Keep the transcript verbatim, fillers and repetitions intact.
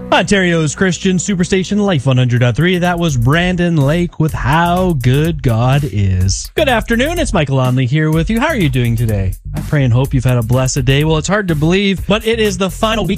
Ontario's Christian Superstation Life one hundred point three. That was Brandon Lake with How Good God Is. Good afternoon. It's Michael Onley here with you. How are you doing today? I pray and hope you've had a blessed day. Well, it's hard to believe, but it is the final week